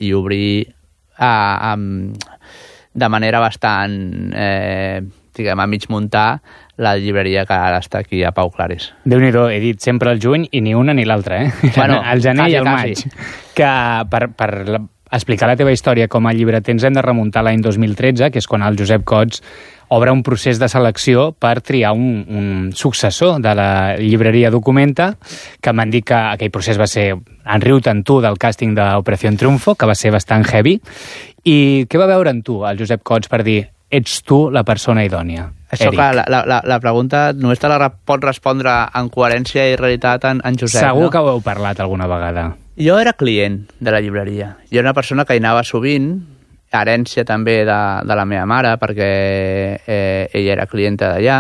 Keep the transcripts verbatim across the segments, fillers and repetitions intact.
i obrir a, a, de manera bastant, eh, diguem, a mig muntar la llibreria que ara està aquí a Pau Claris. Déu-n'hi-do, he dit sempre el juny i ni un ni l'altre, eh? Bueno, el gener quasi, i el quasi. maig. Que per, per la, explicar la teva història com a llibreter ens hem de remuntar l'any dos mil tretze, que és quan el Josep Cots obre un procés de selecció per triar un, un successor de la llibreria Documenta, que m'han dit que aquell procés va ser en riu-te en tu del càsting d'Operació Triunfo, que va ser bastant heavy. I què va veure en tu, el Josep Cots, per dir ets tu la persona idònia? Això, Eric. clar, la, la, la pregunta només te la pot respondre en coherència i realitat en, en Josep, Segur no? que ho heu parlat alguna vegada. Jo era client de la llibreria. Jo era una persona que hi anava sovint, herència també de, de la meva mare, perquè eh, ella era clienta d'allà,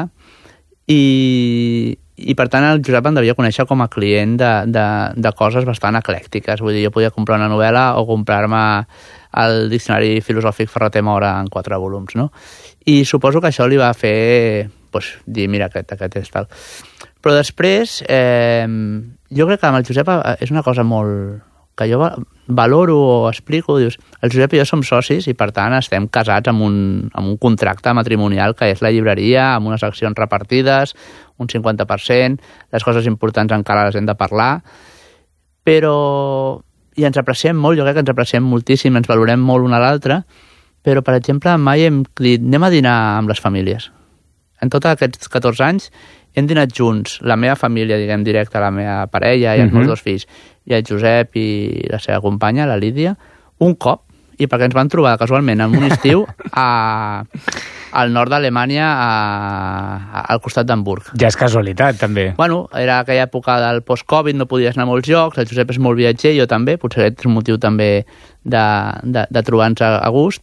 i, i per tant el Josep em devia conèixer com a client de, de, de coses bastant eclèctiques. Vull dir, jo podia comprar una novel·la o comprar-me el diccionari filosòfic Ferrater Mora en quatre volums, no? I suposo que això li va fer pues, dir, mira, aquest, aquest és tal. Però després, eh, jo crec que amb el Josep és una cosa molt... que jo valoro o explico, dius, el Josep i jo som socis i per tant estem casats amb un, amb un contracte matrimonial que és la llibreria, amb unes accions repartides, un cinquanta per cent, les coses importants encara les hem de parlar, però... i ens apreciem molt, jo crec que ens apreciem moltíssim, ens valorem molt una a l'altra, però, per exemple, mai hem dit anem a dinar amb les famílies. En tots aquests catorze anys hem dinat junts, la meva família, diguem, directa, la meva parella i els uh-huh. meus dos fills, i el Josep i la seva companya, la Lídia, un cop, i perquè ens van trobar casualment en un estiu a, al nord d'Alemanya, a, a, al costat d'Hamburg. Ja és casualitat, també. Bueno, era aquella època del post-Covid, no podies anar a molts llocs, el Josep és molt viatger, jo també, potser aquest és un motiu també de, de, de trobar-nos a, a gust,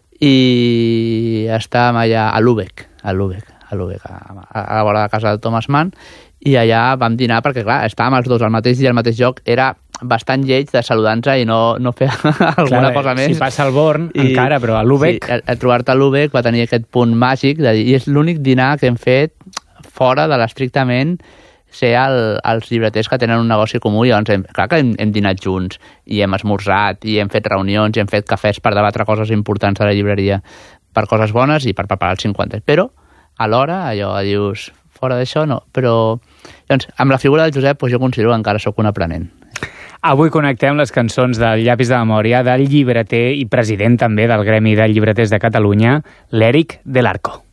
i estàvem allà a Lübeck, a Lübeck, a Lübeck, a, a, a la vora de casa del Thomas Mann, i allà vam dinar perquè, clar, estàvem els dos al mateix dia, al mateix lloc, era bastant lleig de saludar-nos i no, no fer alguna clar, cosa més. Si passa al Born, I, encara, però a Lübeck... Sí, a, a trobar-te a Lübeck va tenir aquest punt màgic, de dir, i és l'únic dinar que hem fet fora de l'estrictament ser el, els llibreters que tenen un negoci comú, i llavors hem, clar que hem, hem dinat junts, i hem esmorzat, i hem fet reunions, i hem fet cafès per debatre coses importants de la llibreria, per coses bones i per preparar els cinquanta. Però, alhora, allò dius, fora d'això, no. Però, doncs, amb la figura del Josep, doncs jo considero que encara sóc un aprenent. Avui connectem les cançons del Llapis de Memòria del llibreter i president també del Gremi de Llibreters de Catalunya, l'Eric del Arco.